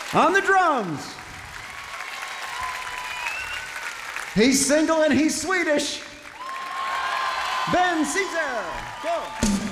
On the drums, he's single and he's Swedish, Ben Caesar. Go.